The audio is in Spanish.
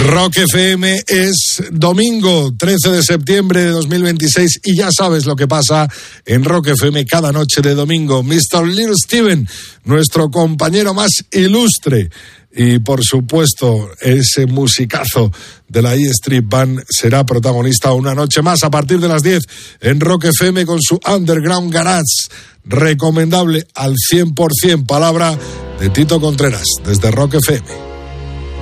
Rock FM es domingo 13 de septiembre de 2026 y ya sabes lo que pasa en Rock FM cada noche de domingo. Mr. Little Steven, nuestro compañero más ilustre, y por supuesto ese musicazo de la E Street Band será protagonista una noche más a partir de las 10 en Rock FM con su Underground Garage, recomendable al 100%. Palabra de Tito Contreras desde Rock FM.